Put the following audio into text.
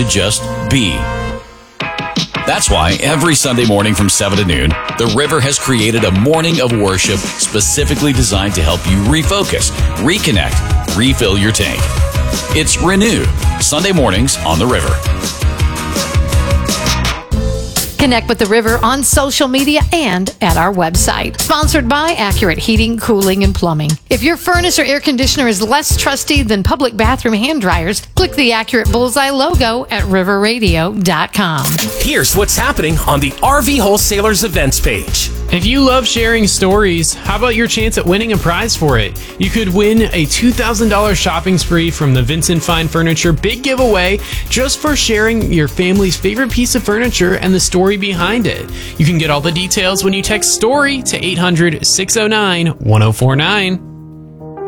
to just be. That's why every Sunday morning from 7 to noon, The River has created a morning of worship specifically designed to help you refocus, reconnect, refill your tank. It's Renew, Sunday mornings on The River. Connect with The River on social media and at our website. Sponsored by Accurate Heating, Cooling, and Plumbing. If your furnace or air conditioner is less trusty than public bathroom hand dryers, click the Accurate Bullseye logo at riverradio.com. Here's what's happening on the RV Wholesalers events page. If you love sharing stories, how about your chance at winning a prize for it? You could win a $2,000 shopping spree from the Vincent Fine Furniture Big Giveaway just for sharing your family's favorite piece of furniture and the story behind it. You can get all the details when you text STORY to 800-609-1049.